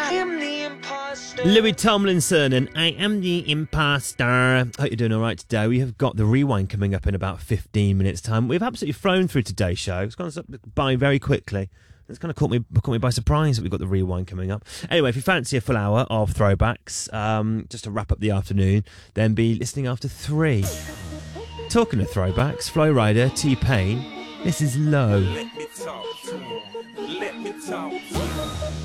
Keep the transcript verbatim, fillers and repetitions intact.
Louis Tomlinson and I Am the Imposter. Hope you're doing all right today. We have got the rewind coming up in about fifteen minutes' time. We've absolutely flown through today's show. It's gone by very quickly. It's kind of caught me caught me by surprise that we've got the rewind coming up. Anyway, if you fancy a full hour of throwbacks, um, just to wrap up the afternoon, then be listening after three. Talking of throwbacks, Flo Rida, T-Pain, this is Low. Let me talk to him. Let me talk to him.